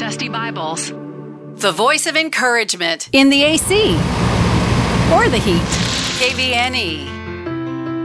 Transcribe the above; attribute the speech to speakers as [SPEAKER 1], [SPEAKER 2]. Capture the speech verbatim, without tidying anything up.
[SPEAKER 1] Dusty Bibles.
[SPEAKER 2] The voice of encouragement
[SPEAKER 3] in the A C or the heat.
[SPEAKER 2] K V N E.